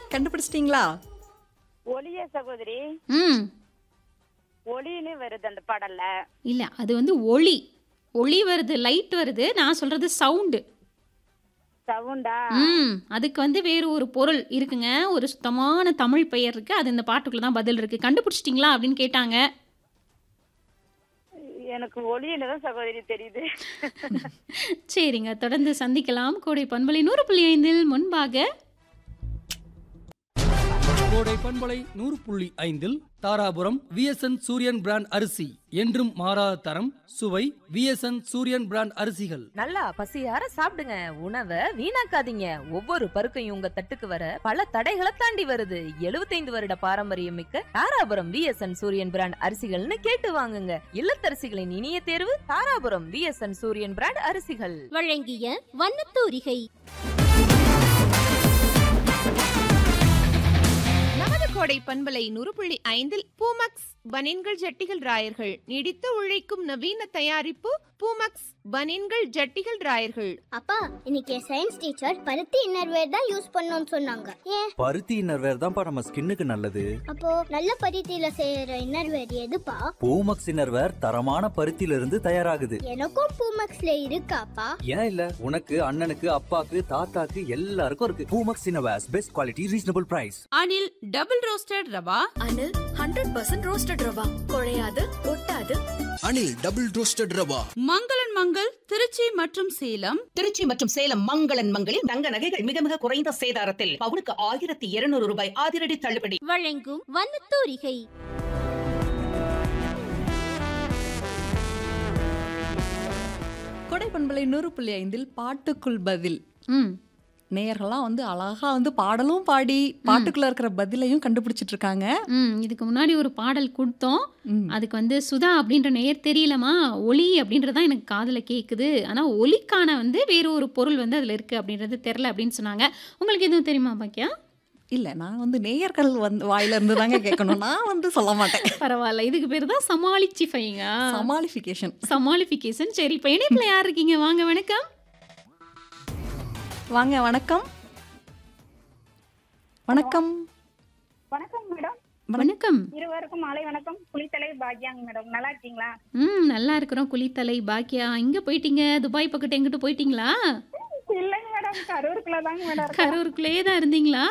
கண்டுபிடிச்சிட்டீங்களா? ஒளிய சகோதரி. ம் ஒளின்னு வருது அந்த பாடல்ல. இல்ல அது வந்து ஒளி. ஒளி வருது, லைட் வருது. நான் சொல்றது சவுண்டு. சவுண்டா? அதுக்கு வந்து வேறு ஒரு பொருள் இருக்குங்க. ஒரு சுத்தமான தமிழ் பெயர் இருக்கு. அது இந்த பாட்டுக்குள்ள தான் பதில் இருக்கு. கண்டுபிடிச்சிட்டீங்களா அப்படின்னு கேட்டாங்க. எனக்கு ஒளின்னு தான் சகோதரி தெரியுது. சரிங்க, தொடர்ந்து சந்திக்கலாம். கோடை பண்பலை 100.5 முன்பாக கோடை பண்பலை 100.5 தாராபுரம் விஎஸ்என் சூரியன் பிராண்ட் அரிசி என்றும் மாறாத தரம் சுவை. விஎஸ்என் சூரியன் பிராண்ட் அரிசிகள். நல்லா பசியார சாப்பிடுங்க, உணவை வீணாக்காதீங்க. ஒவ்வொரு பருக்கையும் உங்க தட்டுக்கு வர பல தடைகளை தாண்டி வருது. 75 வருட பாரம்பரியம் மிக்க தாராபுரம் விஎஸ்என் சூரியன் பிராண்ட் அரிசிகள்னு கேட்டு வாங்குங்க. இல்லத்தரசிகளின் இனிய தேர்வு தாராபுரம் விஎஸ்என் சூரியன் பிராண்ட் அரிசிகள். வழங்கிய வண்ணத்தூரிகை. கோடை பண்பலை 100.5 பூமக்ஸ் பனின்கள் ஜட்டிகள் ராயர்கள் நீடித்த உழைக்கும் நவீன தயாரிப்பு பூமக்ஸ் பனின்கள் ஜட்டிகள் ராயர்கள். அப்பா, இன்னைக்கு சயின்ஸ் டீச்சர் பருத்தி இன்னர்வேர் தான் யூஸ் பண்ணணும்னு சொன்னாங்க. ஏன்? பருத்தி இன்னர்வேர் தான்ப்பா நம்ம ஸ்கின்னுக்கு நல்லது. அப்போ நல்ல பருத்தியில செய்யற இன்னர்வேர் எதுப்பா? பூமக்ஸ் இன்னர்வேர் தரமான பருத்தியில இருந்து தயாராகுது. எனக்கும் பூமக்ஸ்ல இருக்காப்பா? ஏன் இல்ல, உனக்கு அண்ணனுக்கு அப்பாக்கு தாத்தாக்கு எல்லாருக்கும் இருக்கு. Poomex innerwears best quality reasonable price. Anil double roasted rava. Anil 100% roasted rava, குழையாது ஒட்டாது. Anil double roasted rava. மங்களன் மங்கள் திருச்சி மற்றும் சேலம். திருச்சி மற்றும் சேலம் மங்களன் மங்களில் தங்க நகைகள் மிக மிக குறைந்த சேதாரத்தில் பவுனுக்கு 1200 ரூபாய் அதிரடி தள்ளுபடி. வழங்கும் வண்ணத்தூரிகை. கோடை பண்பலை 100.5 பாட்டுக்குள் பதில். நேயர்கள்லாம் வந்து அழகா வந்து பாடலும் பாடி பாட்டுக்குள்ள இருக்கிற பதிலையும் கண்டுபிடிச்சிட்டு இருக்காங்க. இதுக்கு முன்னாடி ஒரு பாடல் கொடுத்தோம். அதுக்கு வந்து சுதா அப்படின்ற நேயர் தெரியலமா, ஒளி அப்படின்றதான் எனக்கு காதுல கேக்குது. ஆனா ஒலிக்கான வந்து வேறு ஒரு பொருள் வந்து அதுல இருக்கு அப்படின்றது தெரியல அப்படின்னு சொன்னாங்க. உங்களுக்கு எதுவும் தெரியுமா பாக்கியா? இல்ல, நான் வந்து நேயர்கள் வந்து வாயில இருந்து தாங்க கேட்கணும். நான் வந்து சொல்ல மாட்டேன். பரவாயில்ல, இதுக்கு பேர் தான் சமாளிச்சிஃபைங்க. சமாளிஃபிகேஷன். சரி, இப்போ இணைப்புல யார் இருக்கீங்க? வாங்க, வணக்கம். வாங்க, வணக்கம். வணக்கம். வணக்கம் மேடம். வணக்கம். இருவருக்கும் மாலை வணக்கம். குளித்தலை பாக்யாங்க மேடம். நல்லா இருக்கீங்களா? நல்லா இருக்கிறோம். குளித்தலை பாக்கியா. இங்க போயிட்டீங்க? துபாய் பக்கத்து எங்கிட்ட போயிட்டீங்களா? இல்லைங்க மேடம், கரூருக்குள்ள தாங்க மேடம். கரூருக்குள்ளேயே தான் இருந்தீங்களா?